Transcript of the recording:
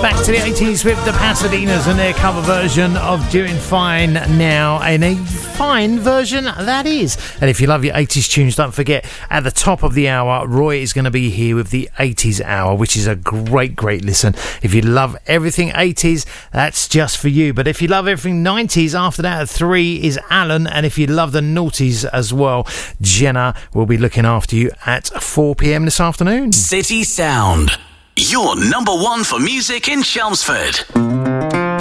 Back to the 80s with the Pasadenas and their cover version of Doing Fine Now, and a fine version that is. And if you love your 80s tunes, don't forget, at the top of the hour, Roy is going to be here with the 80s hour, which is a great listen. If you love everything 80s, that's just for you. But if you love everything 90s, after that at 3 is Alan. And if you love the noughties as well, Jenna will be looking after you at 4 p.m. this afternoon. City Sound, your number one for music in Chelmsford.